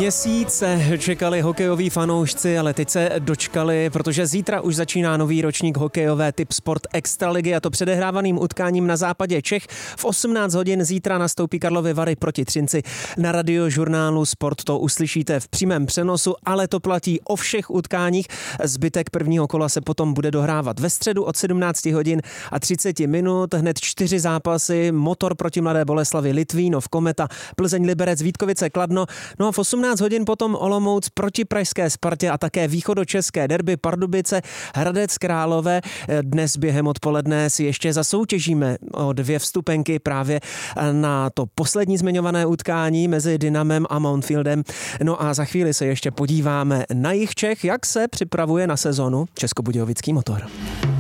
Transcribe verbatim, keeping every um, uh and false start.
Měsíc čekali hokejoví fanoušci, ale teď se dočkali, protože zítra už začíná nový ročník hokejové Tip Sport Extraligy, a to předehrávaným utkáním na západě Čech. V osmnáct hodin zítra nastoupí Karlovy Vary proti Třinci. Na radiožurnálu Sport to uslyšíte v přímém přenosu, ale to platí o všech utkáních. Zbytek prvního kola se potom bude dohrávat ve středu od sedmnáct hodin a třicet minut. Hned čtyři zápasy: Motor proti Mladé Boleslavi, Litvínov, Kometa, Plzeň, Liberec, Vítkovice, Kladno. No a v osmnáct hodin potom Olomouc proti pražské Spartě a také východočeské derby Pardubice, Hradec Králové. Dnes během odpoledne si ještě zasoutěžíme o dvě vstupenky právě na to poslední zmiňované utkání mezi Dynamem a Mountfieldem. No a za chvíli se ještě podíváme na jih Čech, jak se připravuje na sezonu českobudějovický Motor.